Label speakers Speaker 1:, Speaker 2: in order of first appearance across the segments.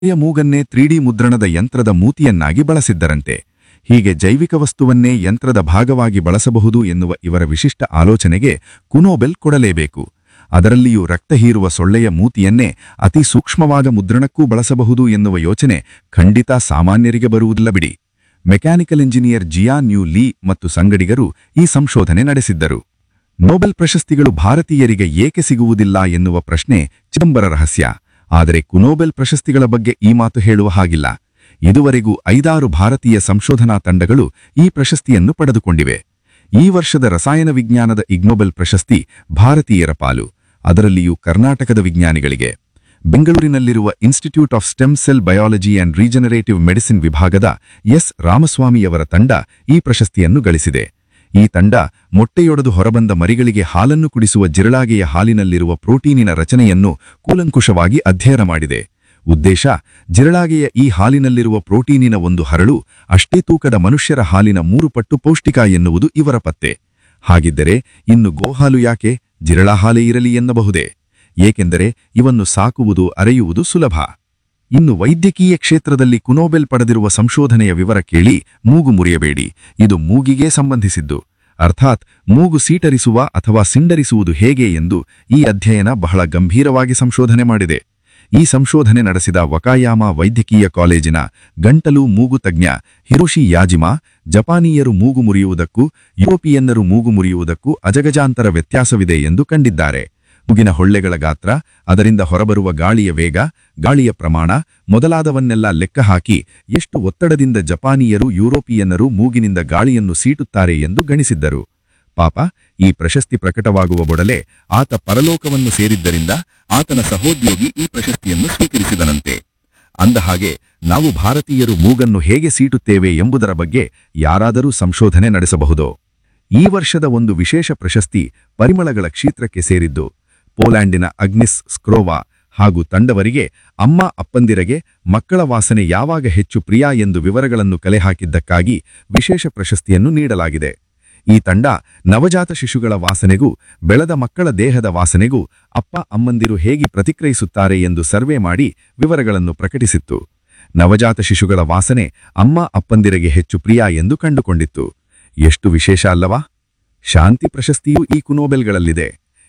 Speaker 1: ಮೂಗನ್ನೇ 3D ಮುದ್ರಣದ ಯಂತ್ರದ ಮೂತಿಯನ್ನಾಗಿ ಬಳಸಿದ್ದರಂತೆ. ಹೀಗೆ ಜೈವಿಕ ವಸ್ತುವನ್ನೇ ಯಂತ್ರದ ಭಾಗವಾಗಿ ಬಳಸಬಹುದು ಎನ್ನುವ ಇವರ ವಿಶಿಷ್ಟ ಆಲೋಚನೆಗೆ ಕುನೋಬೆಲ್ ಕೊಡಲೇಬೇಕು. ಅದರಲ್ಲಿಯೂ ರಕ್ತ ಹೀರುವ ಸೊಳ್ಳೆಯ ಮೂತಿಯನ್ನೇ ಅತಿ ಸೂಕ್ಷ್ಮವಾದ ಮುದ್ರಣಕ್ಕೂ ಬಳಸಬಹುದು ಎನ್ನುವ ಯೋಚನೆ ಖಂಡಿತ ಸಾಮಾನ್ಯರಿಗೆ ಬರುವುದಿಲ್ಲ ಬಿಡಿ. ಮೆಕ್ಯಾನಿಕಲ್ ಇಂಜಿನಿಯರ್ ಜಿಯಾನ್ ಯು ಲೀ ಮತ್ತು ಸಂಗಡಿಗರು ಈ ಸಂಶೋಧನೆ ನಡೆಸಿದ್ದರು. ನೊಬೆಲ್ ಪ್ರಶಸ್ತಿಗಳು ಭಾರತೀಯರಿಗೆ ಏಕೆ ಸಿಗುವುದಿಲ್ಲ ಎನ್ನುವ ಪ್ರಶ್ನೆ ಚಿದಂಬರ ರಹಸ್ಯ. ಆದರೆ ಕುನೋಬೆಲ್ ಪ್ರಶಸ್ತಿಗಳ ಬಗ್ಗೆ ಈ ಮಾತು ಹೇಳುವ ಹಾಗಿಲ್ಲ. ಇದುವರೆಗೂ 5 ಭಾರತೀಯ ಸಂಶೋಧನಾ ತಂಡಗಳು ಈ ಪ್ರಶಸ್ತಿಯನ್ನು ಪಡೆದುಕೊಂಡಿವೆ. ಈ ವರ್ಷದ ರಸಾಯನ ವಿಜ್ಞಾನದ ಇಗ್ನೊಬೆಲ್ ಪ್ರಶಸ್ತಿ ಭಾರತೀಯರ ಪಾಲು, ಅದರಲ್ಲಿಯೂ ಕರ್ನಾಟಕದ ವಿಜ್ಞಾನಿಗಳಿಗೆ. ಬೆಂಗಳೂರಿನಲ್ಲಿರುವ institute of stem cell biology and regenerative medicine ವಿಭಾಗದ ಎಸ್ ರಾಮಸ್ವಾಮಿಯವರ ತಂಡ ಈ ಪ್ರಶಸ್ತಿಯನ್ನು ಗಳಿಸಿದೆ. ಈ ತಂಡ ಮೊಟ್ಟೆಯೊಡೆದು ಹೊರಬಂದ ಮರಿಗಳಿಗೆ ಹಾಲನ್ನು ಕುಡಿಸುವ ಜಿರಳಾಗೆಯ ಹಾಲಿನಲ್ಲಿರುವ ಪ್ರೋಟೀನಿನ ರಚನೆಯನ್ನು ಕೂಲಂಕುಷವಾಗಿ ಅಧ್ಯಯನ ಮಾಡಿದೆ. ಉದ್ದೇಶ: ಜಿರಳಾಗೆಯ ಈ ಹಾಲಿನಲ್ಲಿರುವ ಪ್ರೋಟೀನಿನ ಒಂದು ಹರಳು ಅಷ್ಟೇ ತೂಕದ ಮನುಷ್ಯರ ಹಾಲಿನ 3 ಪಟ್ಟು ಪೌಷ್ಟಿಕ ಎನ್ನುವುದು ಇವರ ಪತ್ತೆ. ಹಾಗಿದ್ದರೆ ಇನ್ನು ಗೋಹಾಲು ಯಾಕೆ, ಜಿರಳ ಹಾಲೇ ಇರಲಿ ಎನ್ನಬಹುದೇ? ಏಕೆಂದರೆ ಇವನ್ನು ಸಾಕುವುದು, ಅರೆಯುವುದು ಸುಲಭ. ಇನ್ನು ವೈದ್ಯಕೀಯ ಕ್ಷೇತ್ರದಲ್ಲಿ ಕುನೋಬೆಲ್ ಪಡೆದಿರುವ ಸಂಶೋಧನೆಯ ವಿವರ ಕೇಳಿ ಮೂಗು ಮುರಿಯಬೇಡಿ. ಇದು ಮೂಗಿಗೆ ಸಂಬಂಧಿಸಿದ್ದು. ಅರ್ಥಾತ್ ಮೂಗು ಸೀಟರಿಸುವ ಅಥವಾ ಸಿಂಡರಿಸುವುದು ಹೇಗೆ ಎಂದು ಈ ಅಧ್ಯಯನ ಬಹಳ ಗಂಭೀರವಾಗಿ ಸಂಶೋಧನೆ ಮಾಡಿದೆ. ಈ ಸಂಶೋಧನೆ ನಡೆಸಿದ ವಕಾಯಾಮ ವೈದ್ಯಕೀಯ ಕಾಲೇಜಿನ ಗಂಟಲು ಮೂಗು ತಜ್ಞ ಹಿರೋಶಿ ಯಾಜಿಮಾ, ಜಪಾನೀಯರು ಮೂಗು ಮುರಿಯುವುದಕ್ಕೂ ಯುರೋಪಿಯನ್ನರು ಮೂಗು ಮುರಿಯುವುದಕ್ಕೂ ಅಜಗಜಾಂತರ ವ್ಯತ್ಯಾಸವಿದೆ ಎಂದು ಕಂಡಿದ್ದಾರೆ. ಮೂಗಿನ ಹೊಳ್ಳೆಗಳ ಗಾತ್ರ, ಅದರಿಂದ ಹೊರಬರುವ ಗಾಳಿಯ ವೇಗ, ಗಾಳಿಯ ಪ್ರಮಾಣ ಮೊದಲಾದವನ್ನೆಲ್ಲ ಲೆಕ್ಕ ಹಾಕಿ ಎಷ್ಟು ಒತ್ತಡದಿಂದ ಜಪಾನೀಯರು ಯುರೋಪಿಯನ್ನರು ಮೂಗಿನಿಂದ ಗಾಳಿಯನ್ನು ಸೀಟುತ್ತಾರೆ ಎಂದು ಗಣಿಸಿದ್ದರು. ಪಾಪ, ಈ ಪ್ರಶಸ್ತಿ ಪ್ರಕಟವಾಗುವ ಬೊಡಲೆ ಆತ ಪರಲೋಕವನ್ನು ಸೇರಿದ್ದರಿಂದ ಆತನ ಸಹೋದ್ಯೋಗಿ ಈ ಪ್ರಶಸ್ತಿಯನ್ನು ಸ್ವೀಕರಿಸಿದನಂತೆ. ಅಂದಹಾಗೆ ನಾವು ಭಾರತೀಯರು ಮೂಗನ್ನು ಹೇಗೆ ಸೀಟುತ್ತೇವೆ ಎಂಬುದರ ಬಗ್ಗೆ ಯಾರಾದರೂ ಸಂಶೋಧನೆ ನಡೆಸಬಹುದೋ? ಈ ವರ್ಷದ ಒಂದು ವಿಶೇಷ ಪ್ರಶಸ್ತಿ ಪರಿಮಳಗಳ ಕ್ಷೇತ್ರಕ್ಕೆ ಸೇರಿದ್ದು. ಪೋಲ್ಯಾಂಡಿನ ಅಗ್ನಿಸ್ ಸ್ಕ್ರೋವಾ ಹಾಗೂ ತಂಡವರಿಗೆ ಅಮ್ಮ ಅಪ್ಪಂದಿರಿಗೆ ಮಕ್ಕಳ ವಾಸನೆ ಯಾವಾಗ ಹೆಚ್ಚು ಪ್ರಿಯ ಎಂದು ವಿವರಗಳನ್ನು ಕಲೆ ಹಾಕಿದ್ದಕ್ಕಾಗಿ ವಿಶೇಷ ಪ್ರಶಸ್ತಿಯನ್ನು ನೀಡಲಾಗಿದೆ. ಈ ತಂಡ ನವಜಾತ ಶಿಶುಗಳ ವಾಸನೆಗೂ ಬೆಳೆದ ಮಕ್ಕಳ ದೇಹದ ವಾಸನೆಗೂ ಅಪ್ಪ ಅಮ್ಮಂದಿರು ಹೇಗೆ ಪ್ರತಿಕ್ರಿಯಿಸುತ್ತಾರೆ ಎಂದು ಸರ್ವೆ ಮಾಡಿ ವಿವರಗಳನ್ನು ಪ್ರಕಟಿಸಿತ್ತು. ನವಜಾತ ಶಿಶುಗಳ ವಾಸನೆ ಅಮ್ಮ ಅಪ್ಪಂದಿರಿಗೆ ಹೆಚ್ಚು ಪ್ರಿಯ ಎಂದು ಕಂಡುಕೊಂಡಿತ್ತು. ಎಷ್ಟು ವಿಶೇಷ ಅಲ್ಲವಾ? ಶಾಂತಿ ಪ್ರಶಸ್ತಿಯೂ ಈ ಕುನೋಬೆಲ್ಗಳಲ್ಲಿದೆ.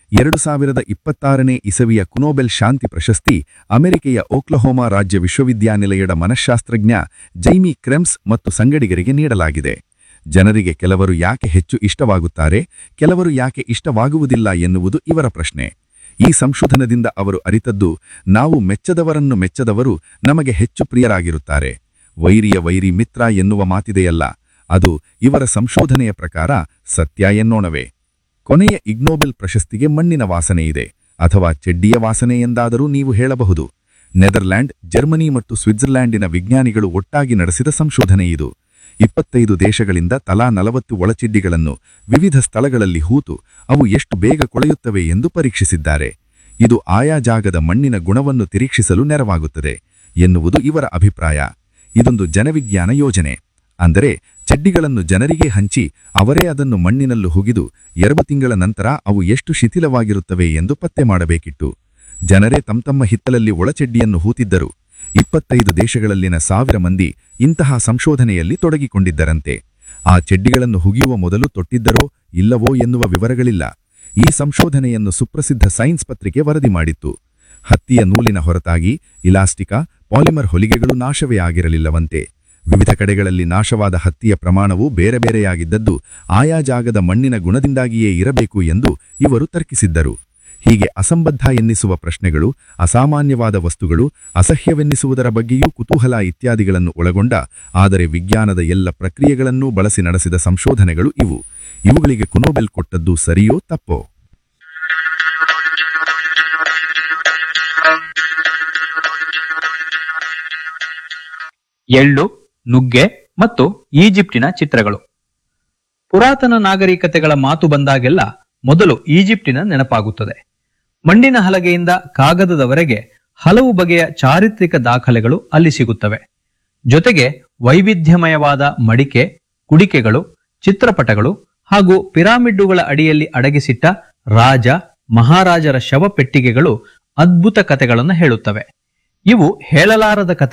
Speaker 1: 2026ನೇ ಇಸವಿಯ ಕುನೋಬೆಲ್ ಶಾಂತಿ ಪ್ರಶಸ್ತಿ ಅಮೆರಿಕೆಯ ಓಕ್ಲಹೋಮಾ ರಾಜ್ಯ ವಿಶ್ವವಿದ್ಯಾನಿಲಯದ ಮನಃಶಾಸ್ತ್ರಜ್ಞ ಜೈಮಿ ಕ್ರೆಮ್ಸ್ ಮತ್ತು ಸಂಗಡಿಗರಿಗೆ ನೀಡಲಾಗಿದೆ. ಜನರಿಗೆ ಕೆಲವರು ಯಾಕೆ ಹೆಚ್ಚು ಇಷ್ಟವಾಗುತ್ತಾರೆ, ಕೆಲವರು ಯಾಕೆ ಇಷ್ಟವಾಗುವುದಿಲ್ಲ ಎನ್ನುವುದು ಇವರ ಪ್ರಶ್ನೆ. ಈ ಸಂಶೋಧನದಿಂದ ಅವರು ಅರಿತದ್ದು, ನಾವು ಮೆಚ್ಚದವರನ್ನು ಮೆಚ್ಚದವರು ನಮಗೆ ಹೆಚ್ಚು ಪ್ರಿಯರಾಗಿರುತ್ತಾರೆ. ವೈರಿಯ ವೈರಿ ಮಿತ್ರ ಎನ್ನುವ ಮಾತಿದೆಯಲ್ಲ, ಅದು ಇವರ ಸಂಶೋಧನೆಯ ಪ್ರಕಾರ ಸತ್ಯ ಎನ್ನೋಣವೇ. ಕೊನೆಯ ಇಗ್ನೋಬೆಲ್ ಪ್ರಶಸ್ತಿಗೆ ಮಣ್ಣಿನ ವಾಸನೆ ಇದೆ, ಅಥವಾ ಚೆಡ್ಡಿಯ ವಾಸನೆ ಎಂದಾದರೂ ನೀವು ಹೇಳಬಹುದು. ನೆದರ್ಲ್ಯಾಂಡ್, ಜರ್ಮನಿ ಮತ್ತು ಸ್ವಿಟ್ಜರ್ಲ್ಯಾಂಡಿನ ವಿಜ್ಞಾನಿಗಳು ಒಟ್ಟಾಗಿ ನಡೆಸಿದ ಸಂಶೋಧನೆ ಇದು. 25 ದೇಶಗಳಿಂದ ತಲಾ 40 ಒಳಚೆಡ್ಡಿಗಳನ್ನು ವಿವಿಧ ಸ್ಥಳಗಳಲ್ಲಿ ಹೂತು ಅವು ಎಷ್ಟು ಬೇಗ ಕೊಳೆಯುತ್ತವೆ ಎಂದು ಪರೀಕ್ಷಿಸಿದ್ದಾರೆ. ಇದು ಆಯಾ ಜಾಗದ ಮಣ್ಣಿನ ಗುಣವನ್ನು ನಿರೀಕ್ಷಿಸಲು ನೆರವಾಗುತ್ತದೆ ಎನ್ನುವುದು ಇವರ ಅಭಿಪ್ರಾಯ. ಇದೊಂದು ಜನವಿಜ್ಞಾನ ಯೋಜನೆ. ಅಂದರೆ ಚೆಡ್ಡಿಗಳನ್ನು ಜನರಿಗೆ ಹಂಚಿ ಅವರೇ ಅದನ್ನು ಮಣ್ಣಿನಲ್ಲೂ ಹುಗಿದು 2 ತಿಂಗಳ ನಂತರ ಅವು ಎಷ್ಟು ಶಿಥಿಲವಾಗಿರುತ್ತವೆ ಎಂದು ಪತ್ತೆ ಮಾಡಬೇಕಿತ್ತು. ಜನರೇ ತಮ್ಮ ಹಿತ್ತಲಲ್ಲಿ ಒಳಚೆಡ್ಡಿಯನ್ನು ಹೂತಿದ್ದರು. 25 ದೇಶಗಳಲ್ಲಿನ 1000 ಮಂದಿ ಇಂತಹ ಸಂಶೋಧನೆಯಲ್ಲಿ ತೊಡಗಿಕೊಂಡಿದ್ದರಂತೆ. ಆ ಚೆಡ್ಡಿಗಳನ್ನು ಹುಗಿಯುವ ಮೊದಲು ತೊಟ್ಟಿದ್ದರೋ ಇಲ್ಲವೋ ಎನ್ನುವ ವಿವರಗಳಿಲ್ಲ. ಈ ಸಂಶೋಧನೆಯನ್ನು ಸುಪ್ರಸಿದ್ಧ ಸೈನ್ಸ್ ಪತ್ರಿಕೆ ವರದಿ ಮಾಡಿತ್ತು. ಹತ್ತಿಯ ನೂಲಿನ ಹೊರತಾಗಿ ಇಲಾಸ್ಟಿಕಾ, ಪಾಲಿಮರ್ ಹೊಲಿಗೆಗಳು ನಾಶವೇ ಆಗಿರಲಿಲ್ಲವಂತೆ. ವಿವಿಧ ಕಡೆಗಳಲ್ಲಿ ನಾಶವಾದ ಹತ್ತಿಯ ಪ್ರಮಾಣವು ಬೇರೆ ಬೇರೆಯಾಗಿದ್ದದ್ದು ಆಯಾ ಜಾಗದ ಮಣ್ಣಿನ ಗುಣದಿಂದಾಗಿಯೇ ಇರಬೇಕು ಎಂದು ಇವರು ತರ್ಕಿಸಿದ್ದರು. ಹೀಗೆ ಅಸಂಬದ್ಧ ಎನ್ನಿಸುವ ಪ್ರಶ್ನೆಗಳು, ಅಸಾಮಾನ್ಯವಾದ ವಸ್ತುಗಳು, ಅಸಹ್ಯವೆನ್ನಿಸುವುದರ ಬಗ್ಗೆಯೂ ಕುತೂಹಲ ಇತ್ಯಾದಿಗಳನ್ನು ಒಳಗೊಂಡ, ಆದರೆ ವಿಜ್ಞಾನದ ಎಲ್ಲ ಪ್ರಕ್ರಿಯೆಗಳನ್ನೂ ಬಳಸಿ ನಡೆಸಿದ ಸಂಶೋಧನೆಗಳು ಇವು. ಇವುಗಳಿಗೆ ಕುನೋಬೆಲ್ ಕೊಟ್ಟದ್ದು ಸರಿಯೋ ತಪ್ಪೋ?
Speaker 2: ಎಳ್ಳು, ನುಗ್ಗೆ ಮತ್ತು ಈಜಿಪ್ಟಿನ ಚಿತ್ರಗಳು. ಪುರಾತನ ನಾಗರಿಕತೆಗಳ ಮಾತು ಬಂದಾಗೆಲ್ಲ ಮೊದಲು ಈಜಿಪ್ಟಿನ ನೆನಪಾಗುತ್ತದೆ. ಮಣ್ಣಿನ ಹಲಗೆಯಿಂದ ಕಾಗದದವರೆಗೆ ಹಲವು ಬಗೆಯ ಚಾರಿತ್ರಿಕ ದಾಖಲೆಗಳು ಅಲ್ಲಿ ಸಿಗುತ್ತವೆ. ಜೊತೆಗೆ ವೈವಿಧ್ಯಮಯವಾದ ಮಡಿಕೆ, ಕುಡಿಕೆಗಳು, ಚಿತ್ರಪಟಗಳು ಹಾಗೂ ಪಿರಾಮಿಡ್ಡುಗಳ ಅಡಿಯಲ್ಲಿ ಅಡಗಿಸಿಟ್ಟ ರಾಜ ಮಹಾರಾಜರ ಶವಪೆಟ್ಟಿಗೆಗಳು ಅದ್ಭುತ ಕಥೆಗಳನ್ನು ಹೇಳುತ್ತವೆ. ಇವು ಹೇಳಲಾರದ